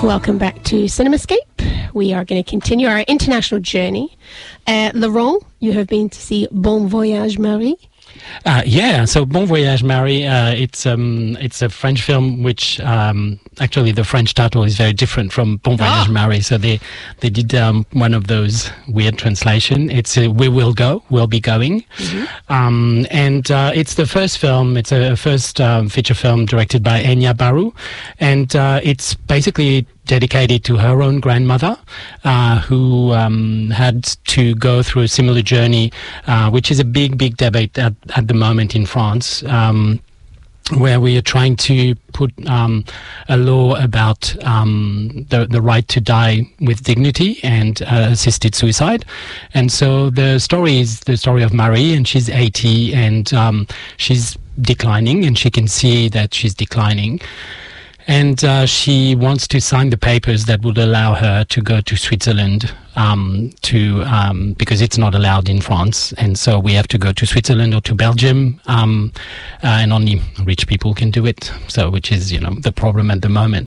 Welcome back to CinemaScape. We are going to continue our international journey. Laurent, you have been to see Bon Voyage Marie. So Bon Voyage Marie, it's a French film which actually the French title is very different from Bon Voyage Marie. So they did one of those weird translation. It's We Will Go, We'll Be Going. Mm-hmm. And it's the first film, it's a first feature film directed by Enya Barou. And it's basically dedicated to her own grandmother, who had to go through a similar journey, which is a big debate at the moment in France, where we are trying to put a law about the right to die with dignity and assisted suicide. And so the story is the story of Marie, and she's 80, and she's declining, and she can see that she's declining. And she wants to sign the papers that would allow her to go to Switzerland, because it's not allowed in France. And so we have to go to Switzerland or to Belgium, and only rich people can do it. So, which is, the problem at the moment.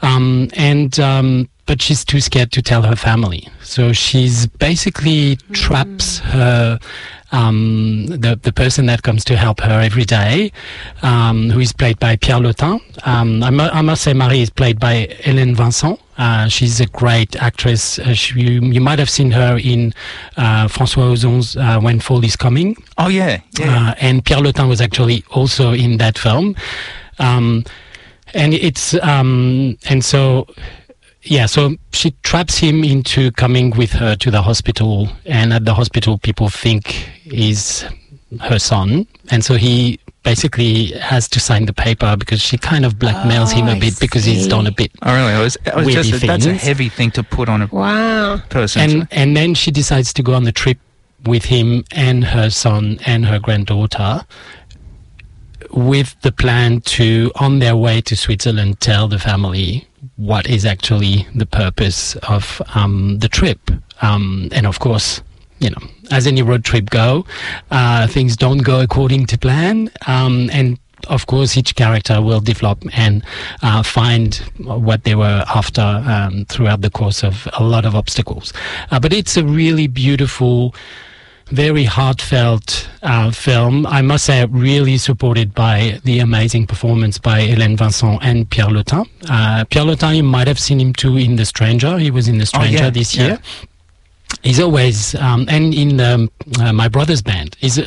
But she's too scared to tell her family. So she's basically traps her, the person that comes to help her every day, who is played by Pierre Lotin. I must say Marie is played by Hélène Vincent. She's a great actress. You might have seen her in François Ozon's When Fall is Coming. Oh, yeah. And Pierre Lotin was actually also in that film. So she traps him into coming with her to the hospital, and at the hospital people think he's her son, and so he basically has to sign the paper because she kind of blackmails him a bit because he's done a bit. Oh, really? I was just, that's a heavy thing to put on a person. And then she decides to go on the trip with him and her son and her granddaughter, with the plan to, on their way to Switzerland, tell the family what is actually the purpose of the trip. And of course, as any road trip go, things don't go according to plan. And of course, each character will develop and find what they were after throughout the course of a lot of obstacles. But it's a really beautiful, very heartfelt film. I must say, really supported by the amazing performance by Hélène Vincent and Pierre Lotin. Pierre Lotin, you might have seen him too in The Stranger. He was in The Stranger this year. He's always, and in My Brother's Band. He's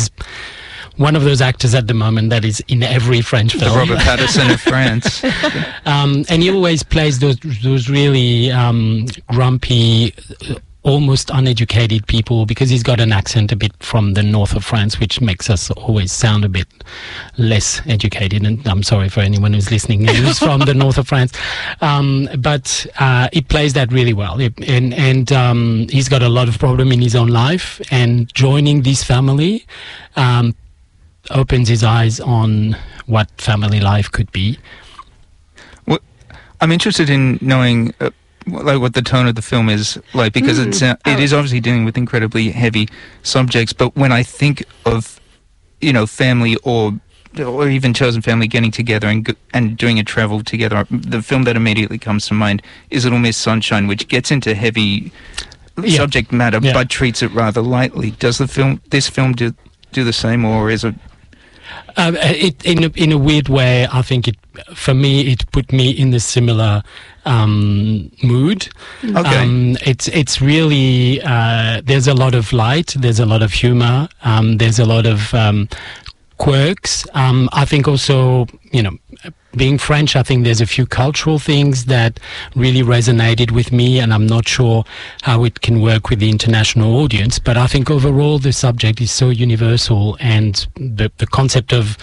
one of those actors at the moment that is in every French film. The Robert Pattinson of France. And he always plays those really grumpy, almost uneducated people, because he's got an accent a bit from the north of France, which makes us always sound a bit less educated. And I'm sorry for anyone who's listening who's from the north of France. But he plays that really well. And he's got a lot of problem in his own life, and joining this family opens his eyes on what family life could be. Well, I'm interested in knowing what the tone of the film is like, because it is obviously dealing with incredibly heavy subjects. But when I think of family or even chosen family getting together and doing a travel together, the film that immediately comes to mind is Little Miss Sunshine, which gets into heavy subject matter but treats it rather lightly. Does this film do the same, or is it? In a weird way, I think for me it put me in the similar mood. Okay. It's really there's a lot of light, there's a lot of humor, there's a lot of quirks. I think also, being French, I think there's a few cultural things that really resonated with me, and I'm not sure how it can work with the international audience. But I think overall the subject is so universal, and the concept of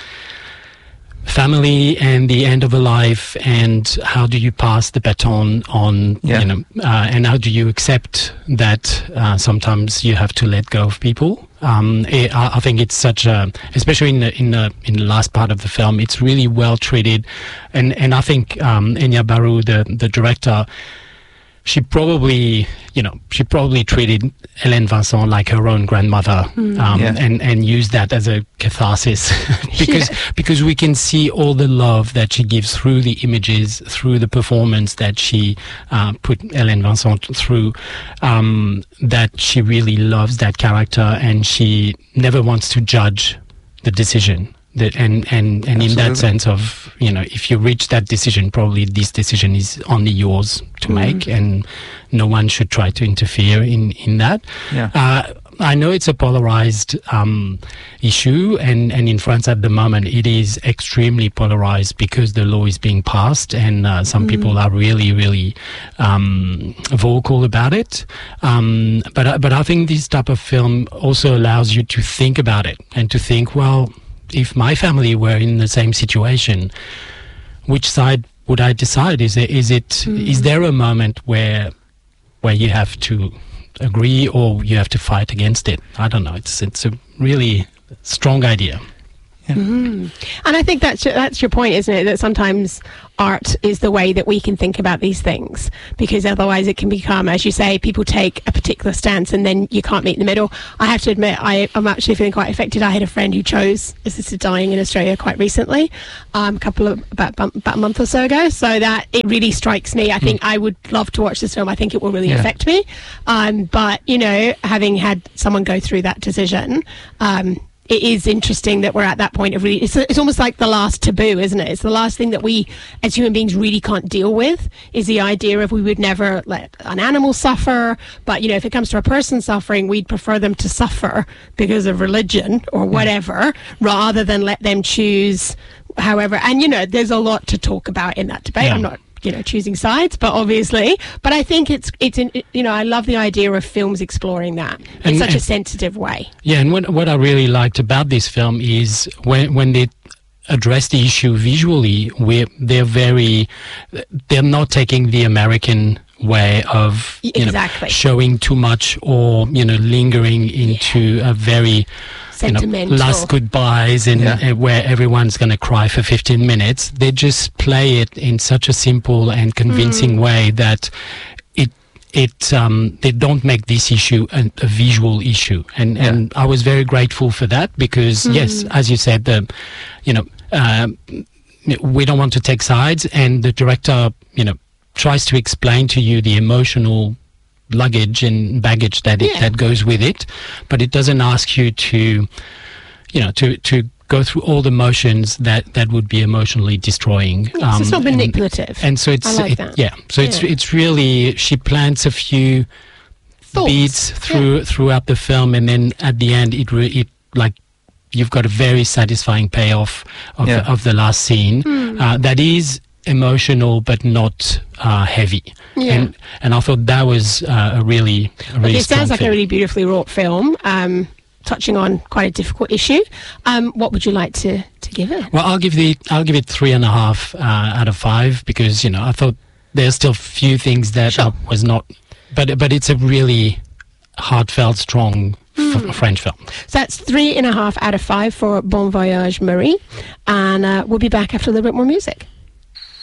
family and the end of a life, and how do you pass the baton on, and how do you accept that sometimes you have to let go of people. I think it's such a, especially in the last part of the film, it's really well treated, and I think Enya Barou, the director, she probably treated Hélène Vincent like her own grandmother, and used that as a catharsis, because we can see all the love that she gives through the images, through the performance that she put Hélène Vincent through, that she really loves that character, and she never wants to judge the decision. And in that sense of, if you reach that decision, probably this decision is only yours to make, and no one should try to interfere in that. Yeah. I know it's a polarized issue, and in France at the moment it is extremely polarized because the law is being passed, and some people are really, really vocal about it. But I think this type of film also allows you to think about it and to think, well, if my family were in the same situation, which side would I decide? Is there a moment where you have to agree or you have to fight against it? I don't know. It's a really strong idea. Yeah. And I think that's your point, isn't it? That sometimes art is the way that we can think about these things, because otherwise it can become, as you say, people take a particular stance and then you can't meet in the middle. I have to admit, I'm actually feeling quite affected. I had a friend who chose assisted dying in Australia quite recently, about a month or so ago. So that it really strikes me. I think I would love to watch this film. I think it will really affect me. But having had someone go through that decision, it is interesting that we're at that point of really, it's almost like the last taboo, isn't it? It's the last thing that we as human beings really can't deal with, is the idea of we would never let an animal suffer, but if it comes to a person suffering, we'd prefer them to suffer because of religion or whatever, rather than let them choose however. And there's a lot to talk about in that debate. I'm not choosing sides, but I think it's I love the idea of films exploring that in such a sensitive way. Yeah, and what I really liked about this film is when they address the issue visually, they're not taking the American way of showing too much or lingering into a very sentimental last goodbyes and where everyone's going to cry for 15 minutes. They just play it in such a simple and convincing way that they don't make this issue a visual issue, and I was very grateful for that, because yes, as you said, we don't want to take sides, and the director tries to explain to you the emotional luggage and baggage that goes with it, but it doesn't ask you to go through all the motions that would be emotionally destroying. It's not manipulative, and so it's really, she plants a few beats throughout the film, and then at the end it like you've got a very satisfying payoff of the last scene that is emotional but not heavy, and I thought that was a really it sounds like film. a really beautifully wrought film, touching on quite a difficult issue. What would you like to give it? Well, I'll give it 3.5 out of 5, because I thought there's still a few things that was not, but it's a really heartfelt, strong French film. So that's 3.5 out of 5 for Bon Voyage Marie, and we'll be back after a little bit more music.